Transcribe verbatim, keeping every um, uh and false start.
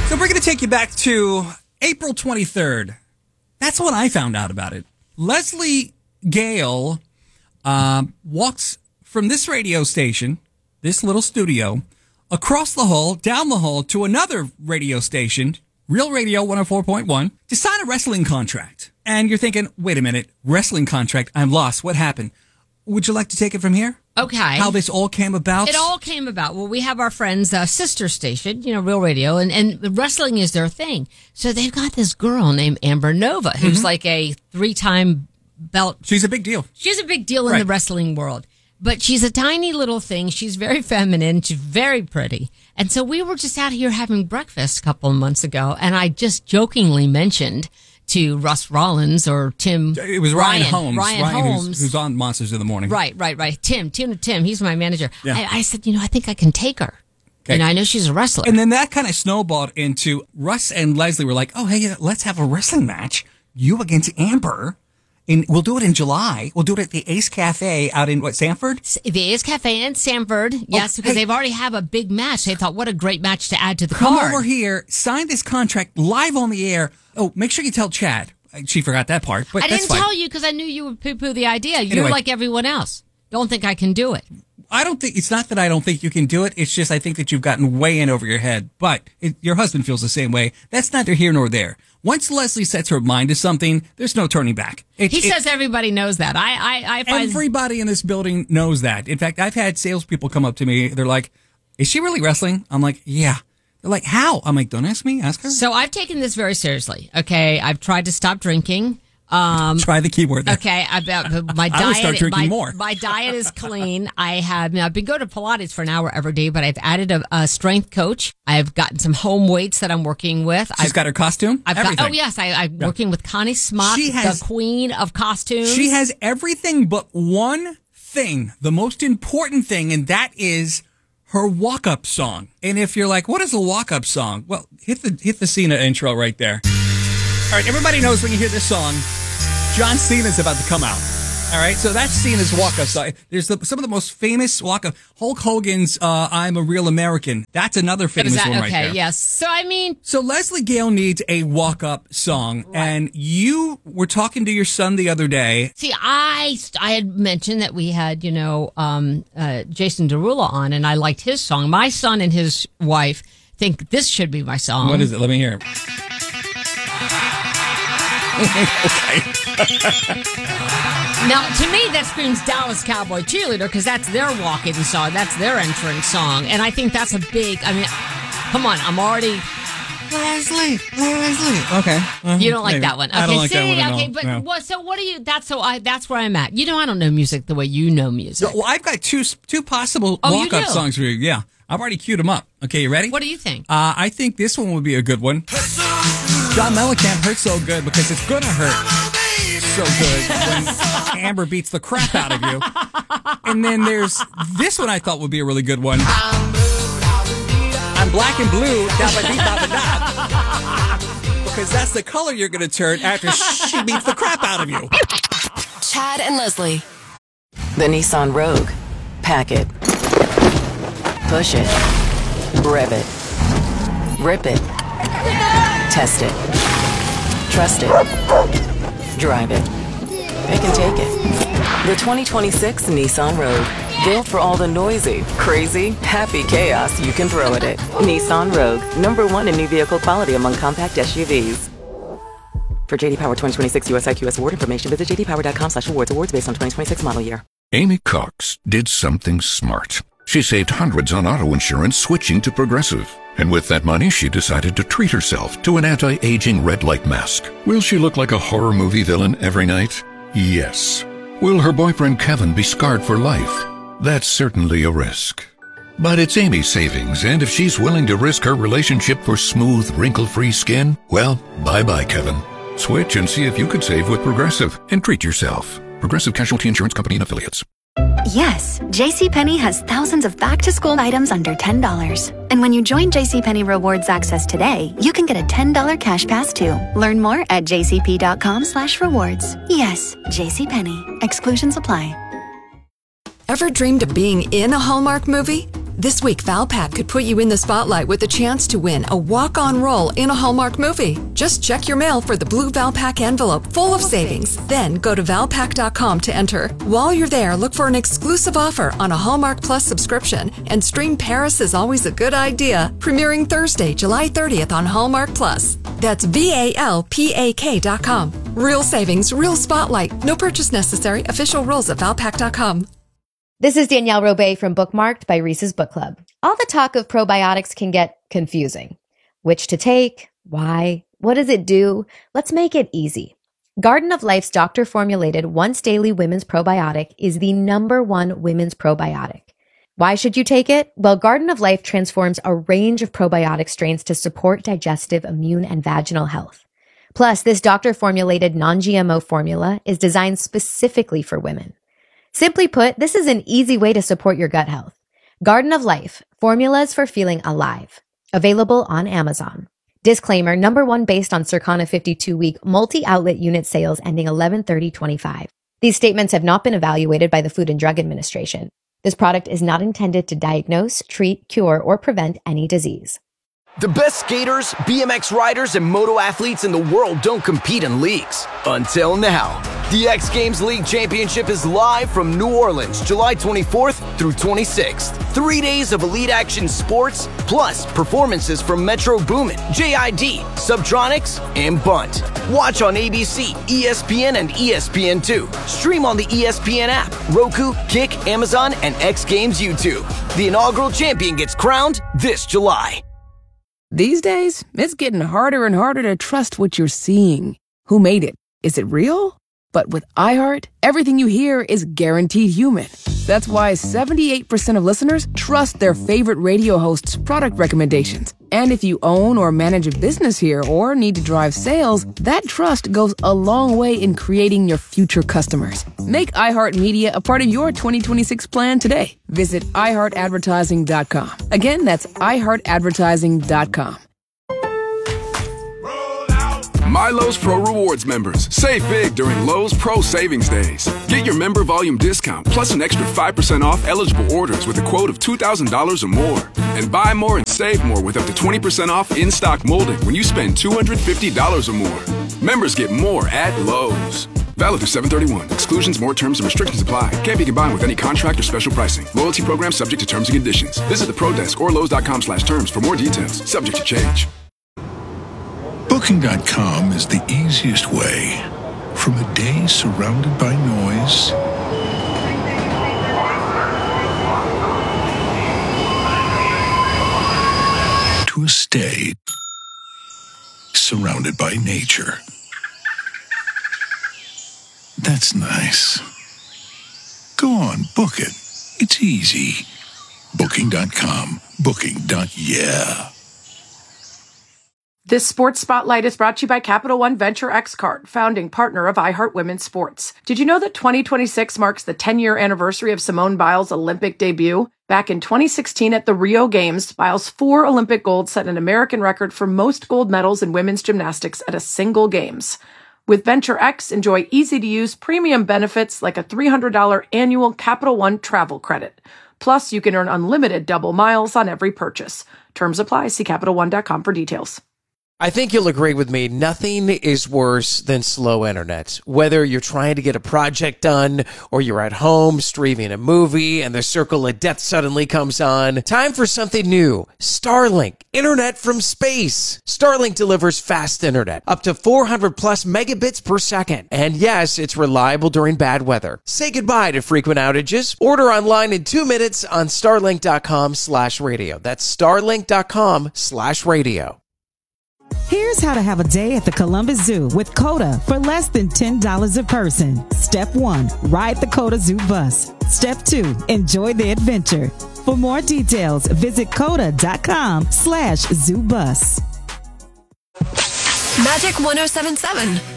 So we're going to take you back to April twenty-third. That's when I found out about it. Leslie Gale uh, walks from this radio station, this little studio, across the hall, down the hall, to another radio station, Real Radio one oh four point one, to sign a wrestling contract. And you're thinking, wait a minute, wrestling contract, I'm lost. What happened? Would you like to take it from here? Okay. How this all came about? It all came about. Well, we have our friend's uh, sister station, you know, Real Radio, and, and wrestling is their thing. So they've got this girl named Amber Nova, who's mm-hmm. like a three-time belt. She's a big deal. She's a big deal in right. the wrestling world. But she's a tiny little thing. She's very feminine. She's very pretty. And so we were just out here having breakfast a couple of months ago, and I just jokingly mentioned to Russ Rollins or Tim. It was Ryan, Ryan Holmes. Ryan, Ryan Holmes. Who's, who's on Monsters in the Morning. Right, right, right. Tim, Tim, Tim. He's my manager. Yeah. I, I said, you know, I think I can take her. Okay. And I know she's a wrestler. And then that kind of snowballed into Russ and Leslie were like, oh, hey, let's have a wrestling match. You against Amber. And we'll do it in July. We'll do it at the Ace Cafe out in, what, Sanford? The Ace Cafe in Sanford, yes, oh, because hey, they've already have a big match. They thought, what a great match to add to the come card. Come over here, sign this contract live on the air. Oh, make sure you tell Chad. She forgot that part, but I that's didn't fine. tell you because I knew you would poo-poo the idea. You're anyway, like everyone else. Don't think I can do it. I don't think, it's not that I don't think you can do it. It's just I think that you've gotten way in over your head. But it, your husband feels the same way. That's neither here nor there. Once Leslie sets her mind to something, there's no turning back. It, he it, says everybody knows that. I, I, I find everybody in this building knows that. In fact, I've had salespeople come up to me. They're like, is she really wrestling? I'm like, yeah. They're like, how? I'm like, don't ask me, ask her. So I've taken this very seriously. Okay. I've tried to stop drinking. Um, Try the keyword there. Okay, about my diet. I would start drinking my, more. My diet is clean. I have. I've been going to Pilates for an hour every day, but I've added a, a strength coach. I've gotten some home weights that I'm working with. She's I've got her costume. I've everything. Got, oh yes, I, I'm yeah. working with Connie Smock, she has, the queen of costumes. She has everything but one thing, the most important thing, and that is her walk-up song. And if you're like, what is a walk-up song? Well, hit the hit the Cena intro right there. All right, everybody knows when you hear this song, John Cena's about to come out. All right, so that's Cena's walk-up song. There's the, some of the most famous walk-up. Hulk Hogan's uh, I'm a Real American. That's another famous that, one okay, right there. Okay, yes. So, I mean... So Leslie Gale needs a walk-up song, right. And you were talking to your son the other day. See, I, I had mentioned that we had, you know, um, uh, Jason Derulo on, and I liked his song. My son and his wife think this should be my song. What is it? Let me hear it. Okay. Now, to me, that screams Dallas Cowboy Cheerleader because that's their walk-in song. That's their entrance song. And I think that's a big, I mean, come on, I'm already... Leslie, Leslie. Okay. Uh, you don't like maybe. that one. Okay, I don't like see, that one at okay, all. but no. what, so what do you, that's so I, that's where I'm at. You know, I don't know music the way you know music. Well, I've got two two possible oh, walk-up songs for you. Yeah. I've already queued them up. Okay, you ready? What do you think? Uh, I think this one would be a good one. John Mellencamp, Hurt So Good, because it's going to hurt so good when Amber beats the crap out of you. And then there's this one I thought would be a really good one. I'm black and blue, because that's the color you're going to turn after she beats the crap out of you. Chad and Leslie. The Nissan Rogue. Pack it. Push it. Rev it. Rip it. Test it. Trust it. Drive it. It can take it. The twenty twenty-six Nissan Rogue. Built for all the noisy, crazy, happy chaos you can throw at it. Nissan Rogue. Number one in new vehicle quality among compact S U Vs. For J D Power twenty twenty-six U S I Q S award information, visit j d power dot com slash awards. Awards based on twenty twenty-six model year. Amy Cox did something smart. She saved hundreds on auto insurance switching to Progressive. And with that money, she decided to treat herself to an anti-aging red light mask. Will she look like a horror movie villain every night? Yes. Will her boyfriend Kevin be scarred for life? That's certainly a risk. But it's Amy's savings, and if she's willing to risk her relationship for smooth, wrinkle-free skin, well, bye-bye, Kevin. Switch and see if you could save with Progressive and treat yourself. Progressive Casualty Insurance Company and Affiliates. Yes, JCPenney has thousands of back-to-school items under ten dollars. And when you join JCPenney Rewards Access today, you can get a ten dollars cash pass too. Learn more at jcp.com slash rewards. Yes, JCPenney. Exclusions apply. Ever dreamed of being in a Hallmark movie? This week, Valpak could put you in the spotlight with the chance to win a walk-on role in a Hallmark movie. Just check your mail for the blue Valpak envelope full of savings. Then go to valpak dot com to enter. While you're there, look for an exclusive offer on a Hallmark Plus subscription and stream Paris is Always a Good Idea, premiering Thursday, July thirtieth on Hallmark Plus. That's V A L P A K dot com. Real savings, real spotlight. No purchase necessary. Official rules at valpak dot com. This is Danielle Robay from Bookmarked by Reese's Book Club. All the talk of probiotics can get confusing. Which to take? Why? What does it do? Let's make it easy. Garden of Life's doctor-formulated once-daily women's probiotic is the number one women's probiotic. Why should you take it? Well, Garden of Life transforms a range of probiotic strains to support digestive, immune, and vaginal health. Plus, this doctor-formulated non-G M O formula is designed specifically for women. Simply put, this is an easy way to support your gut health. Garden of Life, formulas for feeling alive. Available on Amazon. Disclaimer, number one based on Circana fifty-two week multi-outlet unit sales ending eleven thirty twenty-five. These statements have not been evaluated by the Food and Drug Administration. This product is not intended to diagnose, treat, cure, or prevent any disease. The best skaters, B M X riders, and moto athletes in the world don't compete in leagues. Until now. The X Games League Championship is live from New Orleans, July twenty-fourth through twenty-sixth. Three days of elite action sports, plus performances from Metro Boomin, J I D, Subtronics, and Bunt. Watch on A B C, E S P N, and E S P N two. Stream on the E S P N app, Roku, Kick, Amazon, and X Games YouTube. The inaugural champion gets crowned this July. These days, it's getting harder and harder to trust what you're seeing. Who made it? Is it real? But with iHeart, everything you hear is guaranteed human. That's why seventy-eight percent of listeners trust their favorite radio hosts' product recommendations. And if you own or manage a business here or need to drive sales, that trust goes a long way in creating your future customers. Make iHeartMedia a part of your twenty twenty-six plan today. Visit i heart advertising dot com. Again, that's i heart advertising dot com. My Lowe's Pro Rewards members, save big during Lowe's Pro Savings Days. Get your member volume discount plus an extra five percent off eligible orders with a quote of two thousand dollars or more. And buy more and save more with up to twenty percent off in-stock molding when you spend two hundred fifty dollars or more. Members get more at Lowe's. Valid through seven thirty-one. Exclusions, more terms, and restrictions apply. Can't be combined with any contract or special pricing. Loyalty program subject to terms and conditions. Visit the Pro Desk or Lowe's dot com slash terms for more details. Subject to change. Booking dot com is the easiest way. From a day surrounded by noise to a stay surrounded by nature. That's nice. Go on, book it. It's easy. Booking dot com. Booking. Yeah. This Sports Spotlight is brought to you by Capital One Venture X Card, founding partner of iHeart Women's Sports. Did you know that twenty twenty-six marks the ten-year anniversary of Simone Biles' Olympic debut? Back in twenty sixteen at the Rio Games, Biles' four Olympic golds set an American record for most gold medals in women's gymnastics at a single Games. With Venture X, enjoy easy-to-use premium benefits like a three hundred dollars annual Capital One travel credit. Plus, you can earn unlimited double miles on every purchase. Terms apply. See Capital One dot com for details. I think you'll agree with me. Nothing is worse than slow internet. Whether you're trying to get a project done or you're at home streaming a movie and the circle of death suddenly comes on. Time for something new. Starlink. Internet from space. Starlink delivers fast internet. Up to four hundred plus megabits per second. And yes, it's reliable during bad weather. Say goodbye to frequent outages. Order online in two minutes on starlink dot com slash radio. That's starlink dot com slash radio. Here's how to have a day at the Columbus Zoo with COTA for less than ten dollars a person. Step one, ride the COTA Zoo bus. Step two, enjoy the adventure. For more details, visit coda dot com slash zoo bus. Magic one oh seven point seven.